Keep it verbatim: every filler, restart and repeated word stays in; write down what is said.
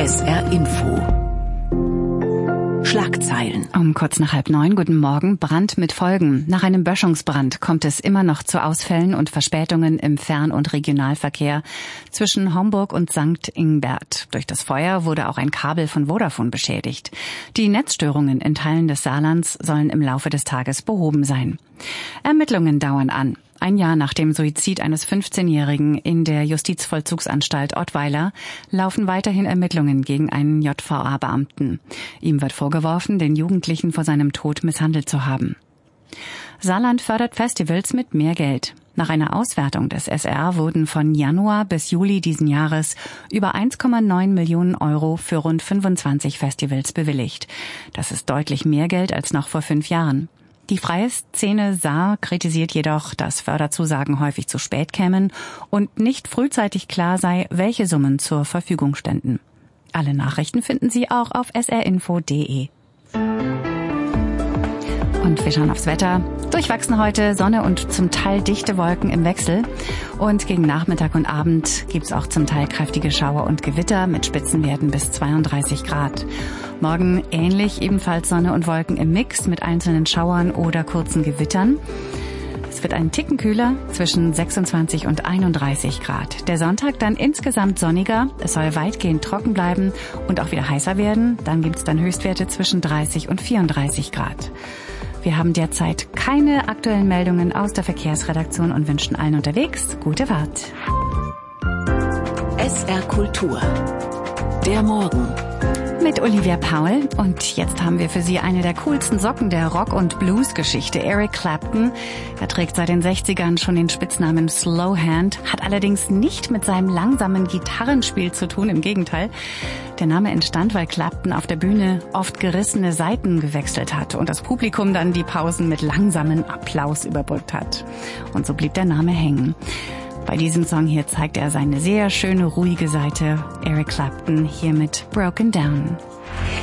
S R Info. Schlagzeilen. Um kurz nach halb neun, guten Morgen. Brand mit Folgen. Nach einem Böschungsbrand kommt es immer noch zu Ausfällen und Verspätungen im Fern- und Regionalverkehr zwischen Homburg und Sankt Ingbert. Durch das Feuer wurde auch ein Kabel von Vodafone beschädigt. Die Netzstörungen in Teilen des Saarlands sollen im Laufe des Tages behoben sein. Ermittlungen dauern an. Ein Jahr nach dem Suizid eines fünfzehnjährigen in der Justizvollzugsanstalt Ottweiler laufen weiterhin Ermittlungen gegen einen J V A-Beamten. Ihm wird vorgeworfen, den Jugendlichen vor seinem Tod misshandelt zu haben. Saarland fördert Festivals mit mehr Geld. Nach einer Auswertung des S R wurden von Januar bis Juli diesen Jahres über eins Komma neun Millionen Euro für rund fünfundzwanzig Festivals bewilligt. Das ist deutlich mehr Geld als noch vor fünf Jahren. Die freie Szene Saar kritisiert jedoch, dass Förderzusagen häufig zu spät kämen und nicht frühzeitig klar sei, welche Summen zur Verfügung ständen. Alle Nachrichten finden Sie auch auf s r info punkt d e. Und wir schauen aufs Wetter. Durchwachsen heute, Sonne und zum Teil dichte Wolken im Wechsel. Und gegen Nachmittag und Abend gibt's auch zum Teil kräftige Schauer und Gewitter mit Spitzenwerten bis zweiunddreißig Grad. Morgen ähnlich, ebenfalls Sonne und Wolken im Mix mit einzelnen Schauern oder kurzen Gewittern. Es wird einen Ticken kühler, zwischen sechsundzwanzig und einunddreißig Grad. Der Sonntag dann insgesamt sonniger, es soll weitgehend trocken bleiben und auch wieder heißer werden. Dann gibt's dann Höchstwerte zwischen dreißig und vierunddreißig Grad. Wir haben derzeit keine aktuellen Meldungen aus der Verkehrsredaktion und wünschen allen unterwegs gute Fahrt. S R Kultur. Der Morgen. Mit Olivia Paul. Und jetzt haben wir für Sie eine der coolsten Socken der Rock- und Blues-Geschichte, Eric Clapton. Er trägt seit den sechzigern schon den Spitznamen Slowhand, hat allerdings nicht mit seinem langsamen Gitarrenspiel zu tun, im Gegenteil. Der Name entstand, weil Clapton auf der Bühne oft gerissene Saiten gewechselt hat und das Publikum dann die Pausen mit langsamen Applaus überbrückt hat. Und so blieb der Name hängen. Bei diesem Song hier zeigt er seine sehr schöne, ruhige Seite. Eric Clapton hier mit Broken Down.